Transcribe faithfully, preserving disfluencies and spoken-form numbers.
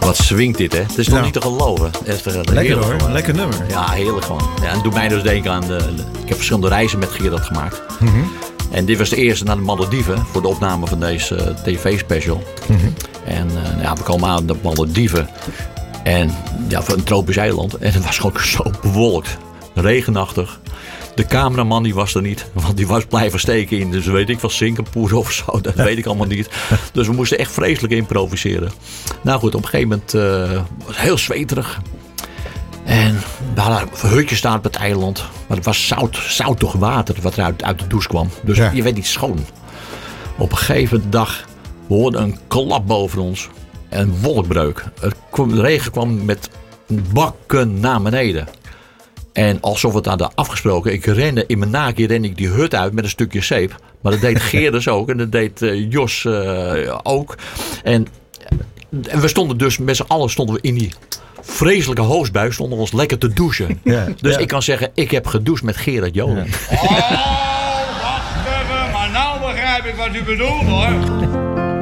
Wat swingt dit, hè? Het is nog Ja. niet te geloven. Echt, uh, Lekker heerlijk hoor, gewoon. lekker nummer. Ja, heerlijk gewoon. Ja, en doet mij dus denken aan... De, de- ik heb verschillende reizen met Gerard gemaakt. Mm-hmm. En dit was de eerste naar de Malediven voor de opname van deze uh, tv-special. Mm-hmm. En uh, ja, we komen aan de Malediven. En ja, van een tropisch eiland. En het was gewoon zo bewolkt. Regenachtig. De cameraman die was er niet. Want die was blijven steken in. Dus weet ik van Singapore of zo. Dat weet ik allemaal niet. Dus we moesten echt vreselijk improviseren. Nou goed, op een gegeven moment uh, was het heel zweterig. En we hadden een hutje staan op het eiland. Maar het was zout, zoutig water wat er uit, uit de douche kwam. Dus Ja. je werd niet schoon. Op een gegeven dag we hoorden een klap boven ons. Een wolkbreuk. Het kwam, de regen kwam met bakken naar beneden. En alsof we het hadden afgesproken. Ik rende in mijn naakje rende ik die hut uit met een stukje zeep. Maar dat deed Geerders ook. En dat deed uh, Jos uh, ook. En, en we stonden dus met z'n allen stonden we in die vreselijke hoosbui. Stonden we ons lekker te douchen. Ja, Dus ja. ik kan zeggen, ik heb gedoucht met Gerard Joling. Oh, wacht even, maar nou begrijp ik wat u bedoelt hoor.